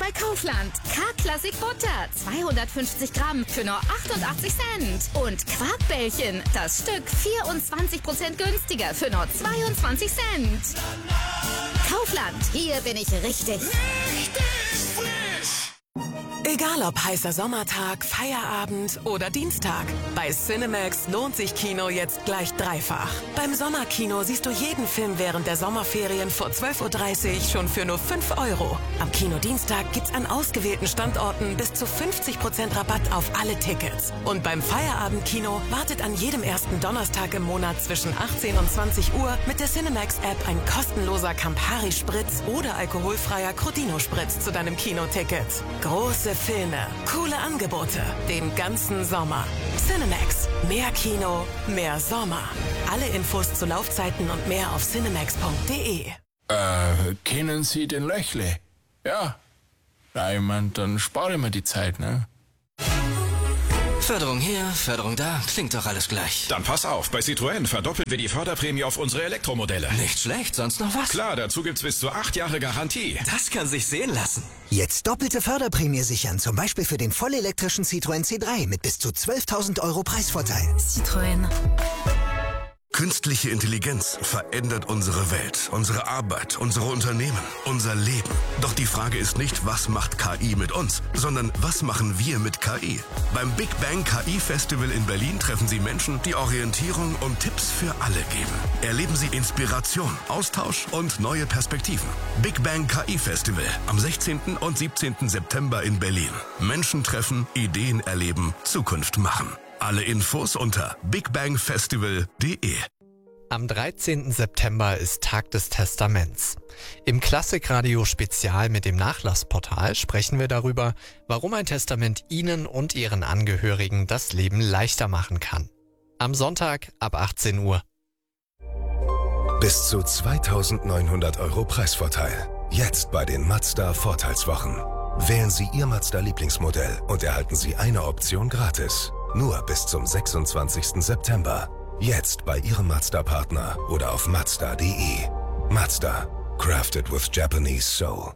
bei Kaufland. K-Klassik Butter, 250 Gramm für nur 88 Cent. Und Quarkbällchen, das Stück 24% günstiger für nur 22 Cent. Kaufland, hier bin ich richtig. Egal ob heißer Sommertag, Feierabend oder Dienstag. Bei Cinemax lohnt sich Kino jetzt gleich dreifach. Beim Sommerkino siehst du jeden Film während der Sommerferien vor 12:30 Uhr schon für nur 5 €. Am Kinodienstag gibt's an ausgewählten Standorten bis zu 50% Rabatt auf alle Tickets. Und beim Feierabendkino wartet an jedem ersten Donnerstag im Monat zwischen 18 und 20 Uhr mit der Cinemax-App ein kostenloser Campari-Spritz oder alkoholfreier Crodino-Spritz zu deinem Kinoticket. Große Filme, coole Angebote, den ganzen Sommer. Cinemax. Mehr Kino, mehr Sommer. Alle Infos zu Laufzeiten und mehr auf cinemax.de. Kennen Sie den Löchle? Ja. Na, ich mein, dann spare ich mir die Zeit, ne? Förderung hier, Förderung da, klingt doch alles gleich. Dann pass auf, bei Citroën verdoppeln wir die Förderprämie auf unsere Elektromodelle. Nicht schlecht, sonst noch was? Klar, dazu gibt's bis zu 8 Jahre Garantie. Das kann sich sehen lassen. Jetzt doppelte Förderprämie sichern, zum Beispiel für den vollelektrischen Citroën C3 mit bis zu 12.000 € Preisvorteil. Citroën. Künstliche Intelligenz verändert unsere Welt, unsere Arbeit, unsere Unternehmen, unser Leben. Doch die Frage ist nicht, was macht KI mit uns, sondern was machen wir mit KI? Beim Big Bang KI Festival in Berlin treffen Sie Menschen, die Orientierung und Tipps für alle geben. Erleben Sie Inspiration, Austausch und neue Perspektiven. Big Bang KI Festival am 16. und 17. September in Berlin. Menschen treffen, Ideen erleben, Zukunft machen. Alle Infos unter bigbangfestival.de. Am 13. September ist Tag des Testaments. Im Klassikradio Spezial mit dem Nachlassportal sprechen wir darüber, warum ein Testament Ihnen und Ihren Angehörigen das Leben leichter machen kann. Am Sonntag ab 18 Uhr. Bis zu 2.900 € Preisvorteil. Jetzt bei den Mazda Vorteilswochen. Wählen Sie Ihr Mazda Lieblingsmodell und erhalten Sie eine Option gratis. Nur bis zum 26. September. Jetzt bei Ihrem Mazda-Partner oder auf Mazda.de. Mazda. Crafted with Japanese Soul.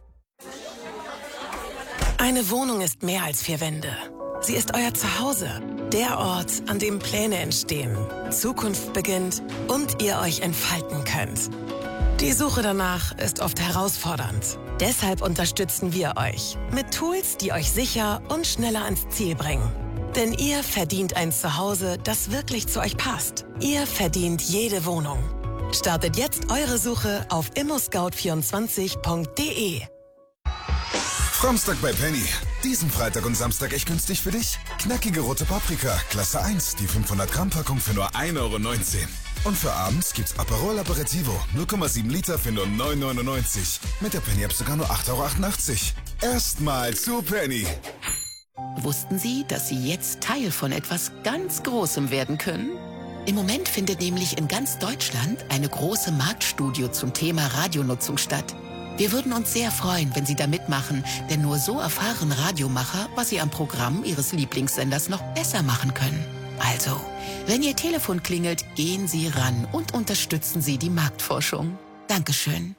Eine Wohnung ist mehr als 4 Wände. Sie ist euer Zuhause. Der Ort, an dem Pläne entstehen, Zukunft beginnt und ihr euch entfalten könnt. Die Suche danach ist oft herausfordernd. Deshalb unterstützen wir euch mit Tools, die euch sicher und schneller ans Ziel bringen. Denn ihr verdient ein Zuhause, das wirklich zu euch passt. Ihr verdient jede Wohnung. Startet jetzt eure Suche auf immoscout24.de. Samstag bei Penny. Diesen Freitag und Samstag echt günstig für dich? Knackige rote Paprika, Klasse 1, die 500 Gramm Packung für nur 1,19 €. Und für abends gibt's Aperol Aperitivo, 0,7 Liter für nur 9,99 €. Mit der Penny App sogar nur 8,88 €. Erstmal zu Penny. Wussten Sie, dass Sie jetzt Teil von etwas ganz Großem werden können? Im Moment findet nämlich in ganz Deutschland eine große Marktstudie zum Thema Radionutzung statt. Wir würden uns sehr freuen, wenn Sie da mitmachen, denn nur so erfahren Radiomacher, was sie am Programm Ihres Lieblingssenders noch besser machen können. Also, wenn Ihr Telefon klingelt, gehen Sie ran und unterstützen Sie die Marktforschung. Dankeschön.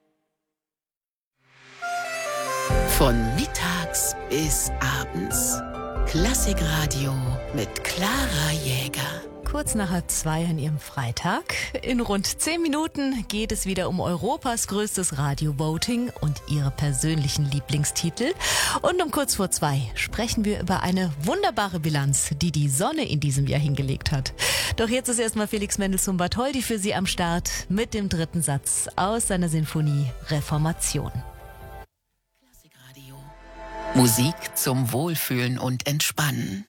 Von mittags bis abends. Klassikradio mit Clara Jäger. Kurz nach 2 an Ihrem Freitag. In rund 10 Minuten geht es wieder um Europas größtes Radio-Voting und Ihre persönlichen Lieblingstitel. Und um kurz vor 2 sprechen wir über eine wunderbare Bilanz, die die Sonne in diesem Jahr hingelegt hat. Doch jetzt ist erstmal Felix Mendelssohn Bartholdy für Sie am Start mit dem 3. Satz aus seiner Sinfonie Reformation. Musik zum Wohlfühlen und Entspannen.